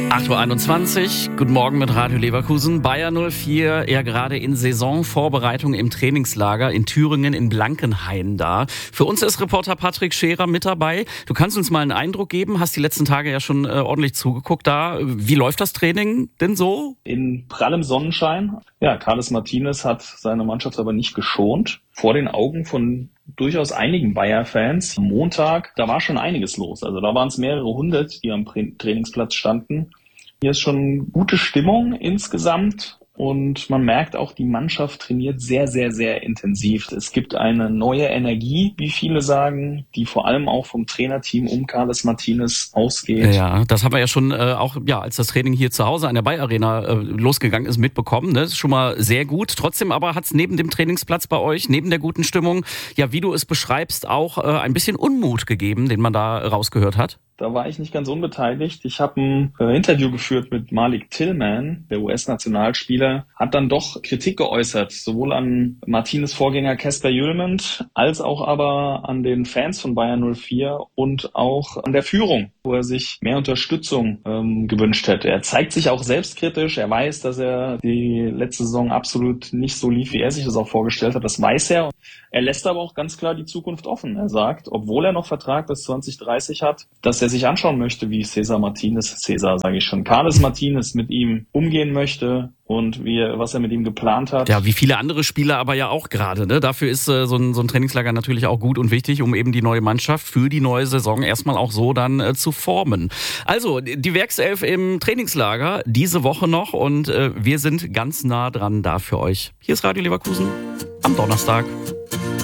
8:21 Uhr, guten Morgen mit Radio Leverkusen. Bayer 04, ja gerade in Saisonvorbereitung im Trainingslager in Thüringen in Blankenhain da. Für uns ist Reporter Patrick Scherer mit dabei. Du kannst uns mal einen Eindruck geben, hast die letzten Tage ja schon ordentlich zugeguckt da. Wie läuft das Training denn so? In prallem Sonnenschein. Ja, Carles Martinez hat seine Mannschaft aber nicht geschont. Vor den Augen von durchaus einigen Bayer-Fans. Am Montag, da war schon einiges los. Also da waren es mehrere hundert, die am Trainingsplatz standen. Hier ist schon gute Stimmung insgesamt und man merkt auch, die Mannschaft trainiert sehr, sehr, sehr intensiv. Es gibt eine neue Energie, wie viele sagen, die vor allem auch vom Trainerteam um Carles Martinez ausgeht. Ja, das haben wir ja schon auch, als das Training hier zu Hause an der Bayer Arena losgegangen ist, mitbekommen. Das ist schon mal sehr gut. Trotzdem aber hat es neben dem Trainingsplatz bei euch, neben der guten Stimmung, ja, wie du es beschreibst, auch ein bisschen Unmut gegeben, den man da rausgehört hat. Da war ich nicht ganz unbeteiligt. Ich habe ein Interview geführt mit Malik Tillman, der US-Nationalspieler, hat dann doch Kritik geäußert, sowohl an Martinez' Vorgänger Casper Jölemend, als auch aber an den Fans von Bayer 04 und auch an der Führung, wo er sich mehr Unterstützung gewünscht hätte. Er zeigt sich auch selbstkritisch. Er weiß, dass er die letzte Saison absolut nicht so lief, wie er sich das auch vorgestellt hat. Das weiß er. Er lässt aber auch ganz klar die Zukunft offen. Er sagt, obwohl er noch Vertrag bis 2030 hat, dass er sich anschauen möchte, wie Carles Martinez mit ihm umgehen möchte und was er mit ihm geplant hat. Ja, wie viele andere Spieler aber ja auch gerade. Ne? Dafür ist so ein Trainingslager natürlich auch gut und wichtig, um eben die neue Mannschaft für die neue Saison erstmal auch so dann zu formen. Also, die Werkself im Trainingslager diese Woche noch und wir sind ganz nah dran da für euch. Hier ist Radio Leverkusen am Donnerstag.